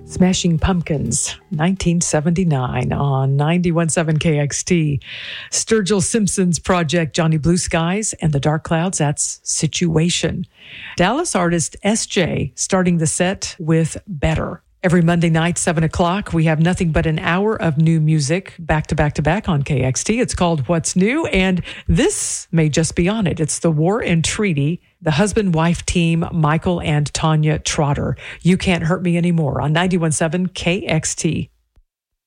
Smashing Pumpkins, 1979 on 91.7 KXT. Sturgill Simpson's project, Johnny Blue Skies and the Dark Clouds, that's Situation. Dallas artist SJ starting the set with Better. Every Monday night, 7 o'clock, we have nothing but an hour of new music back to back to back on KXT. It's called What's New, and this may just be on it. It's the War and Treaty, the husband-wife team, Michael and Tanya Trotter. You Can't Hurt Me Anymore on 91.7 KXT.